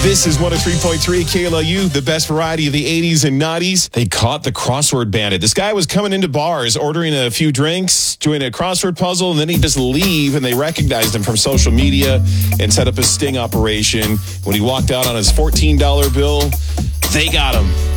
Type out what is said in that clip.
This is 103.3 KLOU, the best variety of the 80s and 90s. They caught the crossword bandit. This guy was coming into bars, ordering a few drinks, doing a crossword puzzle, and then he'd just leave, and they recognized him from social media and set up a sting operation. When he walked out on his $14 bill, they got him.